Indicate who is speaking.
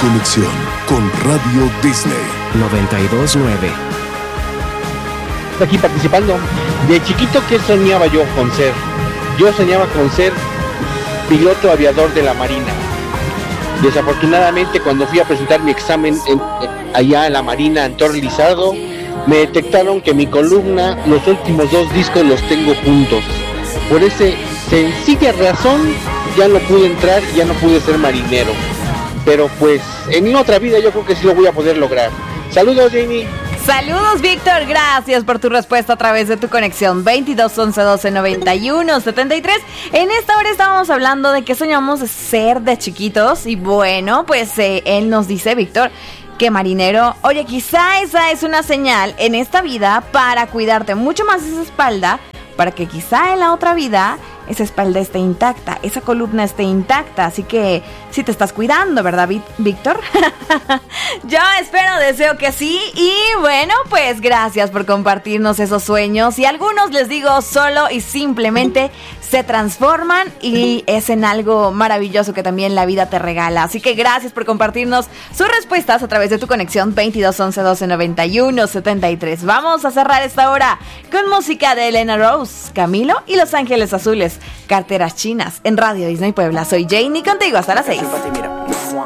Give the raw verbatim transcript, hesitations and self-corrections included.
Speaker 1: conexión con Radio Disney
Speaker 2: noventa y dos nueve.
Speaker 3: Aquí participando. De chiquito, ¿qué soñaba yo con ser? Yo soñaba con ser piloto aviador de la Marina. Desafortunadamente, cuando fui a presentar mi examen en, allá en la Marina, en Torre Lizardo, me detectaron que mi columna, los últimos dos discos los tengo juntos. Por esa sencilla razón, ya no pude entrar, ya no pude ser marinero. Pero pues, en otra vida yo creo que sí lo voy a poder lograr. Saludos, Jamie.
Speaker 4: Saludos, Víctor, gracias por tu respuesta a través de tu conexión veintidós once doce noventa y uno setenta y tres. En esta hora estábamos hablando de qué soñamos ser de chiquitos y bueno, pues eh, él nos dice, Víctor, que marinero, oye, quizá esa es una señal en esta vida para cuidarte mucho más esa espalda, para que quizá en la otra vida esa espalda esté intacta, esa columna esté intacta, así que sí te estás cuidando, ¿verdad, Víctor? Yo espero, deseo que sí, y bueno, pues gracias por compartirnos esos sueños, y algunos les digo solo y simplemente se transforman y es en algo maravilloso que también la vida te regala, así que gracias por compartirnos sus respuestas a través de tu conexión veintidós once doce noventa y uno setenta y tres. Vamos a cerrar esta hora con música de Elena Rose, Camilo y Los Ángeles Azules, Carteras Chinas, en Radio Disney Puebla. Soy Janie, contigo hasta las seis.